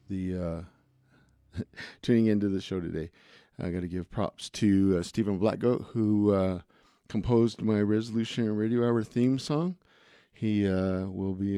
the tuning into the show today. I got to give props to Stephen Blackgoat, who composed my Resolution Radio Hour theme song. He will be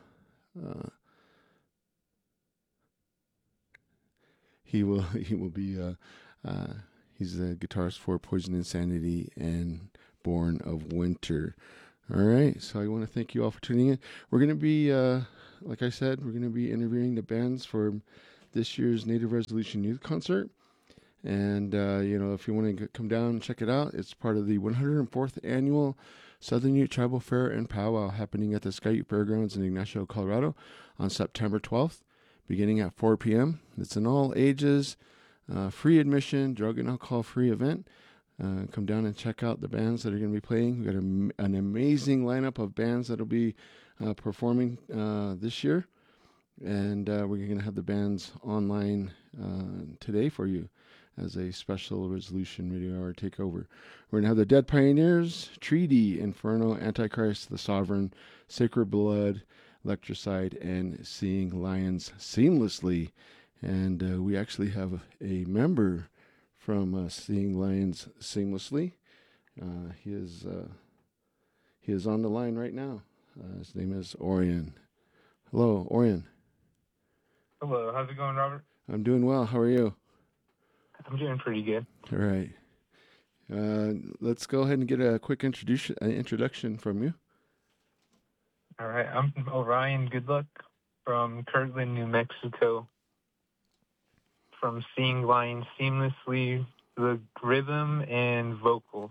he will be he's the guitarist for Poison Insanity and Born of Winter. All right, so I want to thank you all for tuning in. We're going to be, like I said, we're going to be interviewing the bands for this year's Native Resolution Youth Concert. And, if you want to come down and check it out, it's part of the 104th Annual Southern Ute Tribal Fair and Powwow happening at the Sky Ute Fairgrounds in Ignacio, Colorado on September 12th, beginning at 4 p.m. It's an all ages, free admission, drug and alcohol free event. Come down and check out the bands that are going to be playing. We've got an amazing lineup of bands that will be performing this year. And we're going to have the bands online today for you as a special Resolution Radio Hour takeover. We're going to have the Dead Pioneers, Treaty, Inferno, Antichrist, The Sovereign, Sacred Blood, Electricide, and Seeing Lions Seamlessly. And we actually have a member from Seeing Lions Seamlessly. He is on the line right now. His name is Orion. Hello, Orion. Hello, how's it going, Robert? I'm doing well. How are you? I'm doing pretty good. All right. Let's go ahead and get a quick introduction from you. All right, I'm Orion Goodluck from Kirtland, New Mexico. From Seeing Lions Seamlessly, the rhythm and vocals.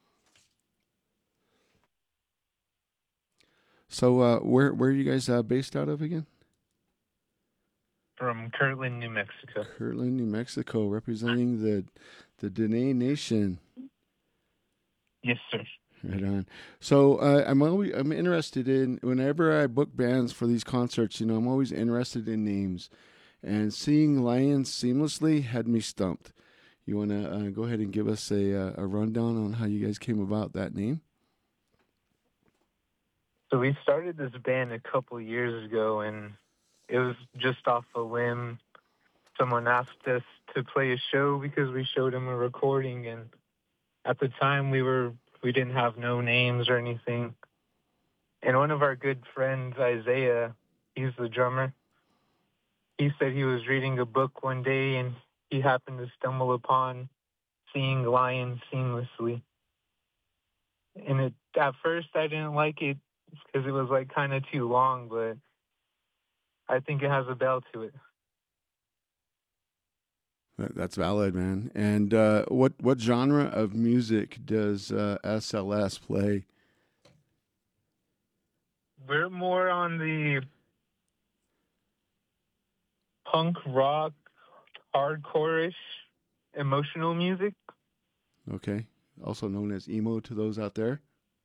So where are you guys based out of again? From Kirtland, New Mexico. Kirtland, New Mexico, representing the Dene Nation. Yes, sir. Right on. So I'm interested in, whenever I book bands for these concerts, I'm always interested in names. And Seeing Lions Seamlessly had me stumped. You want to go ahead and give us a rundown on how you guys came about that name? So we started this band a couple years ago, and it was just off a whim. Someone asked us to play a show because we showed them a recording, and at the time we didn't have no names or anything. And one of our good friends, Isaiah, he's the drummer, he said he was reading a book one day and he happened to stumble upon Seeing Lions Seamlessly. And at first I didn't like it because it was like kind of too long, but I think it has a bell to it. That's valid, man. And what genre of music does SLS play? We're more on the punk rock, hardcore-ish, emotional music. Okay. Also known as emo to those out there.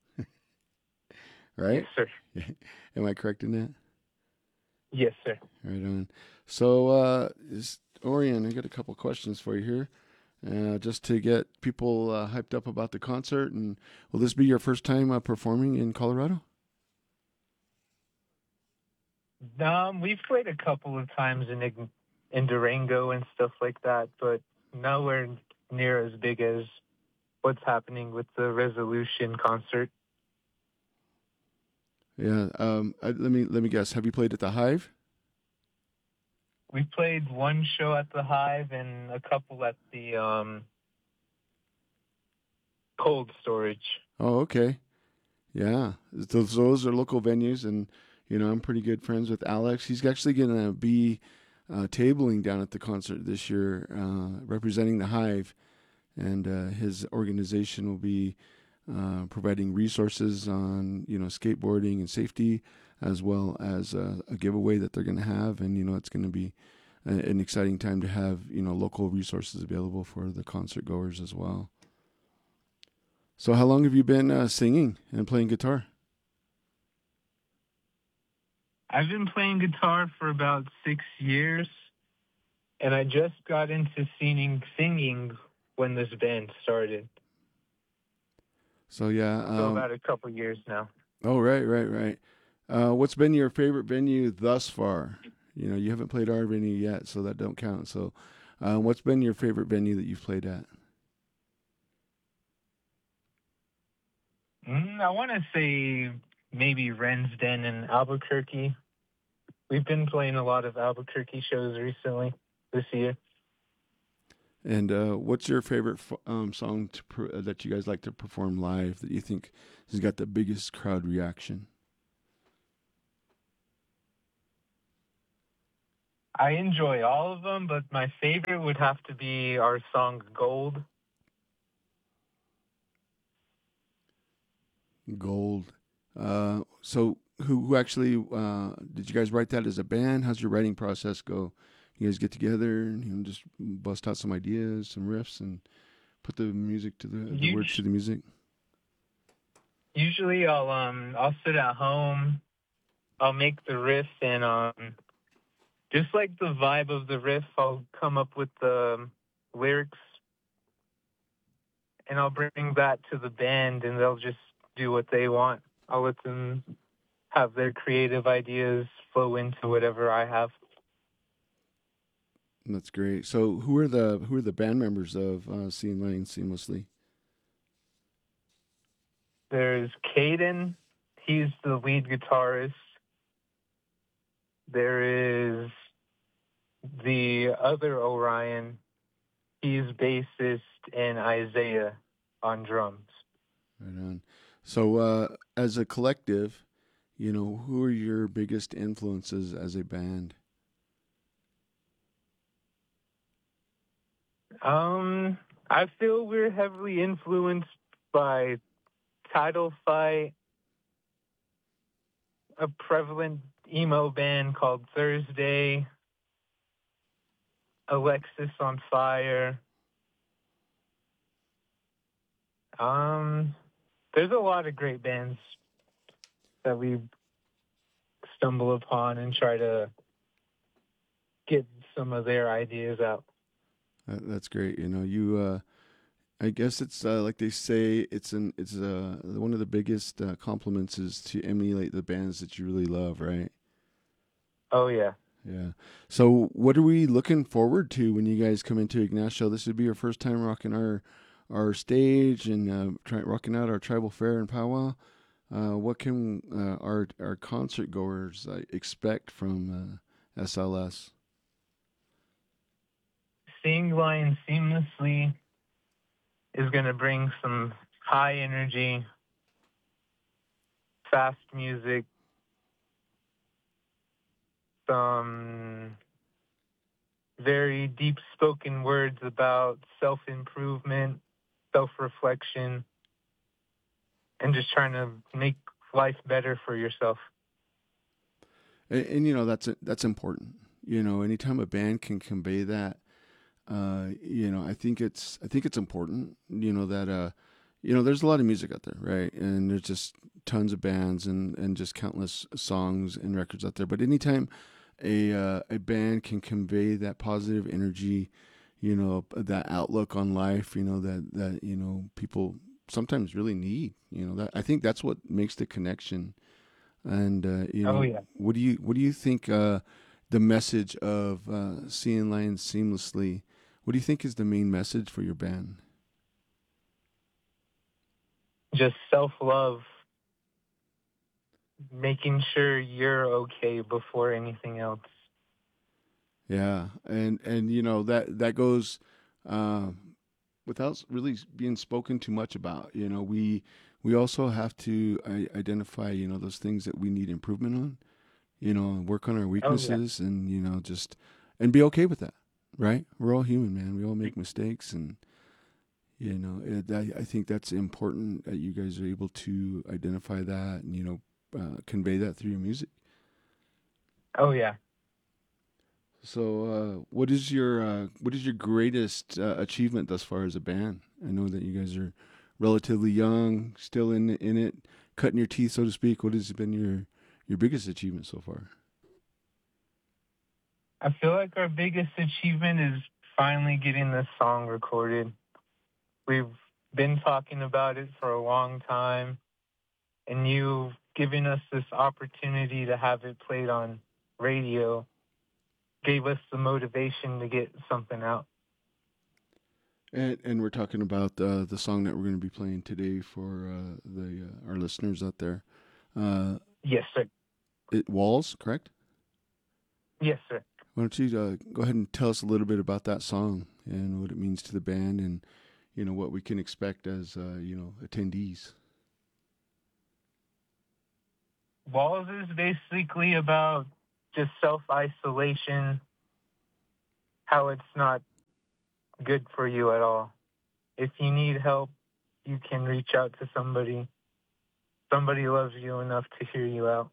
Right? Yes, sir. Am I correct in that? Yes, sir. Right on. So, Orion, I got a couple questions for you here, just to get people hyped up about the concert. And will this be your first time performing in Colorado? We've played a couple of times in Durango and stuff like that, but nowhere near as big as what's happening with the Resolution concert. Yeah. Let me guess. Have you played at the Hive? We played one show at the Hive and a couple at the Cold Storage. Oh, okay. Yeah. Those are local venues, and I'm pretty good friends with Alex. He's actually going to be tabling down at the concert this year, representing the Hive, and his organization will be providing resources on skateboarding and safety, as well as a giveaway that they're going to have. And it's going to be an exciting time to have local resources available for the concert goers as well. So how long have you been singing and playing guitar? I've been playing guitar for about 6 years, and I just got into singing when this band started. So yeah, so about a couple years now. Oh, right. What's been your favorite venue thus far? You know, you haven't played our venue yet, so that don't count. So, what's been your favorite venue that you've played at? I want to say maybe Ren's Den in Albuquerque. We've been playing a lot of Albuquerque shows recently this year. And what's your favorite song that you guys like to perform live that you think has got the biggest crowd reaction? I enjoy all of them, but my favorite would have to be our song Gold. Gold. So who actually did you guys write that as a band? How's your writing process go? You guys get together and just bust out some ideas, some riffs, and put the music to the words to the music. Usually, I'll sit at home. I'll make the riff, and just like the vibe of the riff, I'll come up with the lyrics, and I'll bring that to the band, and they'll just do what they want. I'll let them have their creative ideas flow into whatever I have. That's great. So who are the band members of Seeing Lines Seamlessly? There's Caden. He's the lead guitarist. There is the other Orion. He's bassist, and Isaiah on drums. Right on. So as a collective, who are your biggest influences as a band? I feel we're heavily influenced by Title Fight, a prevalent emo band called Thursday, Alexis on Fire. There's a lot of great bands that we stumble upon and try to get some of their ideas out. That's great. I guess it's like they say, it's one of the biggest compliments is to emulate the bands that you really love, right? Oh yeah. Yeah. So what are we looking forward to when you guys come into Ignacio? This would be your first time rocking our stage and rocking out our tribal fair and powwow. What can our concert goers expect from SLS? Seeing Lions Seamlessly is going to bring some high energy, fast music, some very deep spoken words about self-improvement, self-reflection, and just trying to make life better for yourself. And that's important. Anytime a band can convey that, I think it's important. That there's a lot of music out there, right? And there's just tons of bands and just countless songs and records out there. But anytime a band can convey that positive energy, that outlook on life, that people sometimes really need, that I think that's what makes the connection. And Oh yeah. what do you think the message of Seeing Lions Seamlessly? What do you think is the main message for your band? Just self-love, making sure you're okay before anything else. Yeah, and that goes without really being spoken too much about. We also have to identify those things that we need improvement on. Work on our weaknesses, and and be okay with that. Right? We're all human, man. We all make mistakes, and I think that's important that you guys are able to identify that and convey that through your music. Oh yeah. So, what is your greatest achievement thus far as a band? I know that you guys are relatively young, still in it, cutting your teeth, so to speak. What has been your biggest achievement so far? I feel like our biggest achievement is finally getting this song recorded. We've been talking about it for a long time, and you've given us this opportunity to have it played on radio gave us the motivation to get something out. And we're talking about the song that we're going to be playing today for the our listeners out there. Yes, sir. Walls, correct? Yes, sir. Why don't you go ahead and tell us a little bit about that song and what it means to the band, and what we can expect as attendees. Walls is basically about just self-isolation, how it's not good for you at all. If you need help, you can reach out to somebody. Somebody loves you enough to hear you out.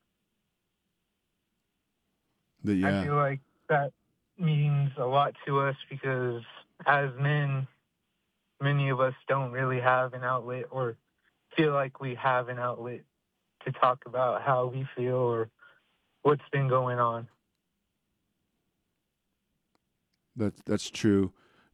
I feel like that means a lot to us because as men, many of us don't really have an outlet or feel like we have an outlet to talk about how we feel or what's been going on. That's true.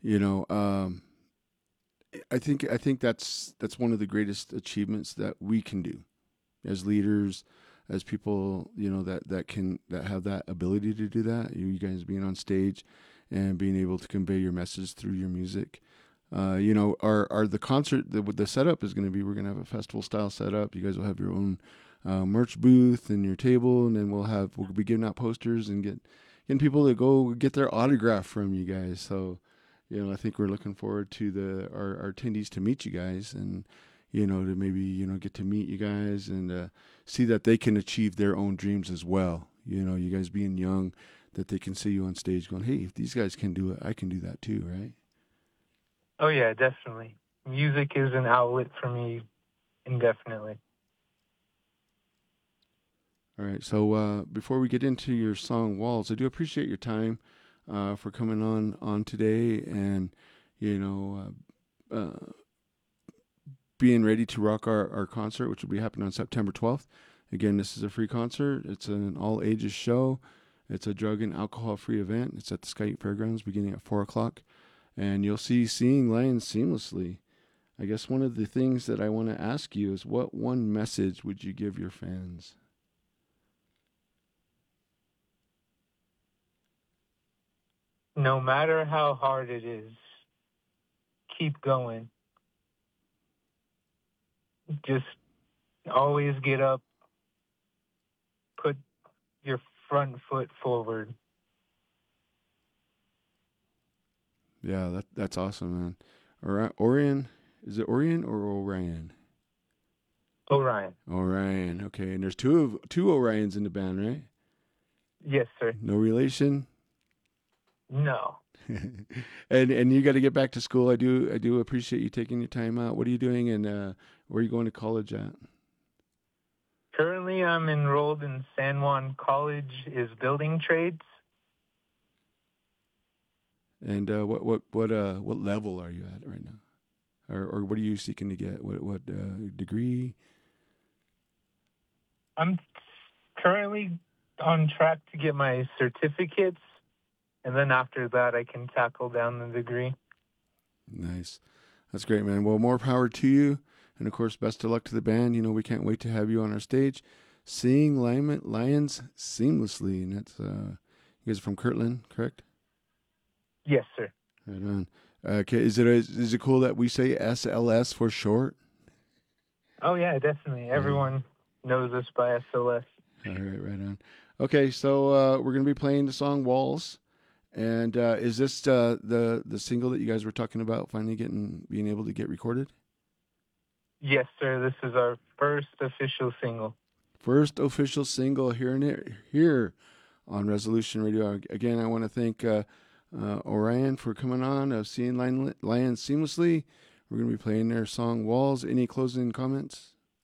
I think that's one of the greatest achievements that we can do as leaders, as people, that have that ability to do that. You guys being on stage and being able to convey your message through your music. Our the concert, the setup is going to be, we're going to have a festival style setup. You guys will have your own merch booth and your table, and then we'll be giving out posters and getting people to go get their autograph from you guys. So, I think we're looking forward to our attendees to meet you guys, and to maybe get to meet you guys and see that they can achieve their own dreams as well. You guys being young, that they can see you on stage going, hey, if these guys can do it, I can do that too, right? Oh yeah, definitely. Music is an outlet for me, indefinitely. All right. So before we get into your song Walls, I do appreciate your time for coming on today, and being ready to rock our concert, which will be happening on September 12th. Again, this is a free concert. It's an all ages show. It's a drug and alcohol free event. It's at the Skype Fairgrounds beginning at 4:00, and you'll see Seeing Lions Seamlessly. I guess one of the things that I want to ask you is, what one message would you give your fans? No matter how hard it is, keep going. Just always get up, put your front foot forward. Yeah, that's awesome, man. Orion, is it Orion or Orion? Orion. Orion, okay. And there's two Orions in the band, right? Yes, sir. No relation? No. and you got to get back to school. I do appreciate you taking your time out. What are you doing, and where are you going to college at? Currently, I'm enrolled in San Juan College is building trades. And what level are you at right now, or what are you seeking to get? What degree? I'm currently on track to get my certificates, and then after that, I can tackle down the degree. Nice. That's great, man. Well, more power to you. And, of course, best of luck to the band. We can't wait to have you on our stage. Seeing Lions Seamlessly. And that's, you guys are from Kirtland, correct? Yes, sir. Right on. Okay, is it cool that we say SLS for short? Oh, yeah, definitely. Everyone knows us by SLS. All right on. Okay, so we're going to be playing the song Walls. And is this the single that you guys were talking about finally being able to get recorded? Yes, sir. This is our first official single. First official single here on Resolution Radio. Again, I want to thank Orion for coming on of Seeing Lions Seamlessly. We're going to be playing their song Walls. Any closing comments?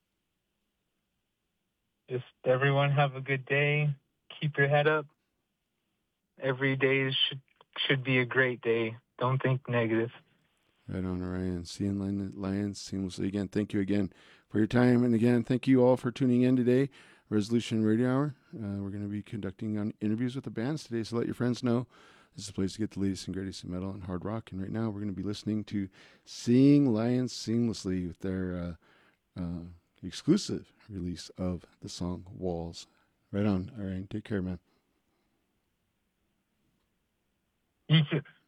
Just everyone have a good day. Keep your head up. Every day should be a great day. Don't think negative. Right on, Orion. Seeing Lions Seamlessly. Again, thank you again for your time. And again, thank you all for tuning in today. Resolution Radio Hour. We're going to be conducting interviews with the bands today, so let your friends know this is a place to get the latest and greatest in metal and hard rock. And right now, we're going to be listening to Seeing Lions Seamlessly with their exclusive release of the song Walls. Right on, Orion. Take care, man. You too.